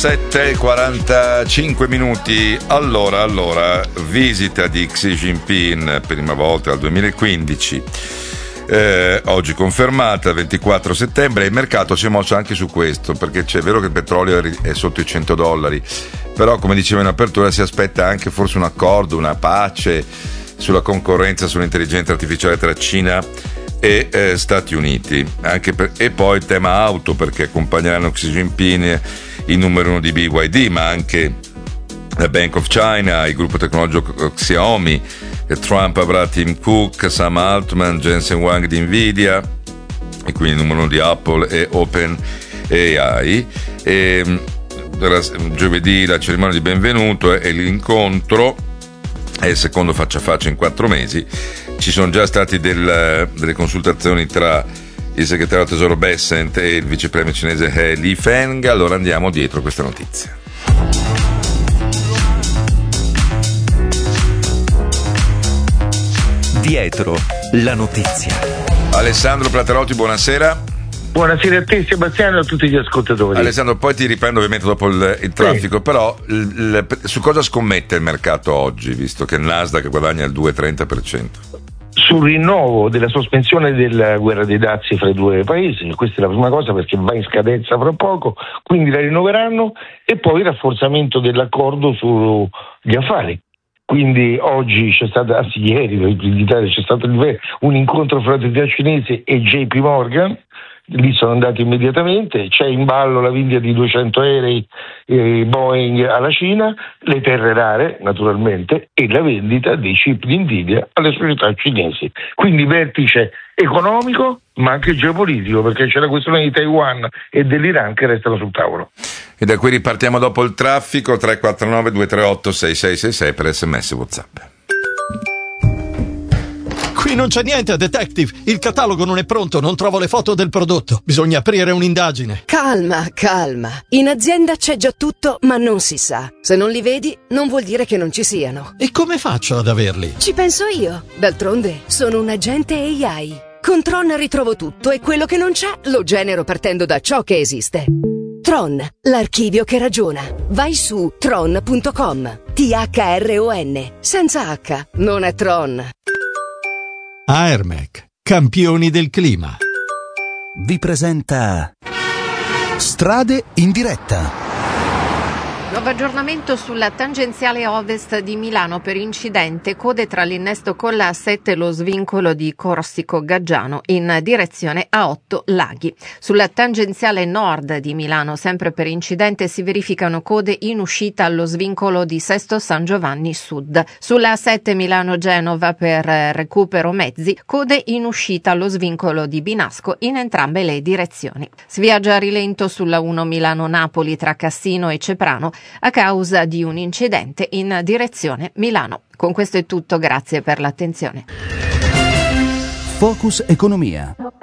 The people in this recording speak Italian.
7:45 minuti. Allora, visita di Xi Jinping, prima volta dal 2015. Oggi confermata, 24 settembre. Il mercato si è mosso anche su questo, perché è vero che il petrolio è sotto i $100, però come dicevo in apertura si aspetta anche forse un accordo, una pace sulla concorrenza sull'intelligenza artificiale tra Cina e Stati Uniti, e poi il tema auto, perché accompagneranno Xi Jinping il numero 1 di BYD, ma anche la Bank of China, il gruppo tecnologico Xiaomi. Trump avrà Tim Cook, Sam Altman, Jensen Huang di Nvidia, e quindi il numero 1 di Apple e OpenAI. Giovedì la cerimonia di benvenuto e l'incontro è il secondo faccia a faccia in 4 mesi. Ci sono già stati delle consultazioni tra il segretario del tesoro Bessent e il vicepremier cinese He Lifeng. Allora andiamo dietro questa notizia. Dietro la notizia. Alessandro Platerotti, buonasera. Buonasera a te Sebastiano e a tutti gli ascoltatori. Alessandro, poi ti riprendo ovviamente dopo il traffico, sì. Però su cosa scommette il mercato oggi, visto che il Nasdaq guadagna il 2,30%? Sul rinnovo della sospensione della guerra dei dazi fra i due paesi, questa è la prima cosa, perché va in scadenza fra poco, quindi la rinnoveranno, e poi il rafforzamento dell'accordo sugli affari. Quindi oggi c'è stato, ieri in Italia c'è stato un incontro fra l'autorità cinese e JP Morgan. Lì sono andati immediatamente, c'è in ballo la vendita di 200 aerei Boeing alla Cina, le terre rare naturalmente, e la vendita dei chip di Nvidia alle società cinesi. Quindi vertice economico ma anche geopolitico, perché c'è la questione di Taiwan e dell'Iran che restano sul tavolo. E da qui ripartiamo dopo il traffico. 349 238 6666 per SMS WhatsApp. Qui non c'è niente, detective. Il catalogo non è pronto, non trovo le foto del prodotto. Bisogna aprire un'indagine. Calma. In azienda c'è già tutto, ma non si sa. Se non li vedi, non vuol dire che non ci siano. E come faccio ad averli? Ci penso io. D'altronde, sono un agente AI. Con Tron ritrovo tutto e quello che non c'è lo genero partendo da ciò che esiste. Tron, l'archivio che ragiona. Vai su tron.com. THRON. Senza H, non è Tron. Aermec, campioni del clima. Vi presenta Strade in diretta. Nuovo aggiornamento sulla tangenziale ovest di Milano per incidente, code tra l'innesto con la A7 e lo svincolo di Corsico-Gaggiano in direzione a 8 Laghi. Sulla tangenziale nord di Milano, sempre per incidente, si verificano code in uscita allo svincolo di Sesto San Giovanni Sud. Sulla A7 Milano-Genova per recupero mezzi, code in uscita allo svincolo di Binasco in entrambe le direzioni. Si viaggia a rilento sulla 1 Milano-Napoli tra Cassino e Ceprano a causa di un incidente in direzione Milano. Con questo è tutto, grazie per l'attenzione. Focus Economia.